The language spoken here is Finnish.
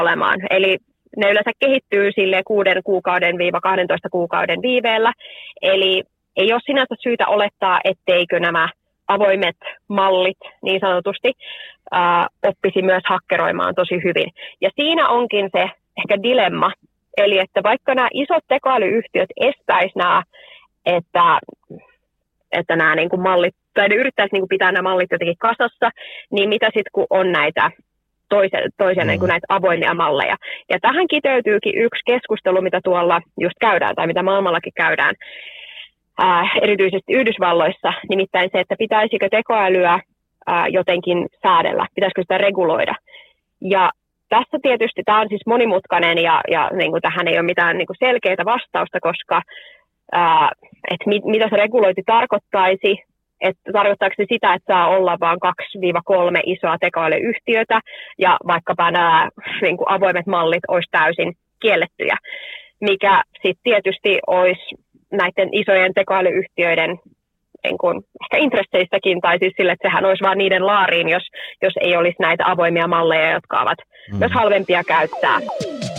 olemaan. Eli ne yleensä kehittyy sille 6 kuukauden-12 kuukauden viiveellä. Eli ei ole sinänsä syytä olettaa, etteikö nämä avoimet mallit niin sanotusti oppisi myös hakkeroimaan tosi hyvin. Ja siinä onkin se ehkä dilemma. Eli että vaikka nämä isot tekoälyyhtiöt estäisi nämä, että nämä niin kuin mallit, tai ne yrittäisi niin kuin pitää nämä mallit jotenkin kasassa, niin mitä sitten kun on näitä toisia niin kuin näitä avoimia malleja. Ja tähän kiteytyykin yksi keskustelu, mitä tuolla just käydään, tai mitä maailmallakin käydään, erityisesti Yhdysvalloissa, nimittäin se, että pitäisikö tekoälyä jotenkin säädellä, pitäisikö sitä reguloida. Ja tässä tietysti tämä on siis monimutkainen ja niin kuin tähän ei ole mitään niin kuin selkeää vastausta, koska että mitä se regulointi tarkoittaisi, että tarkoittaako se sitä, että saa olla vain 2-3 isoa tekoälyyhtiötä ja vaikkapa nämä niin kuin avoimet mallit olisi täysin kiellettyjä, mikä sitten tietysti olisi näiden isojen tekoälyyhtiöiden niin kuin ehkä intresseistäkin, tai siis sille, että sehän olisi vaan niiden laariin, jos ei olisi näitä avoimia malleja, jotka ovat myös halvempia käyttää.